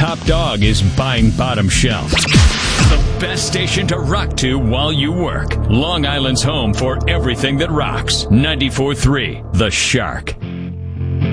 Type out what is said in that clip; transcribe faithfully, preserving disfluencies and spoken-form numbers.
top dog is buying bottom shelf. The best station to rock to while you work. Long Island's home for everything that rocks. ninety-four point three The Shark.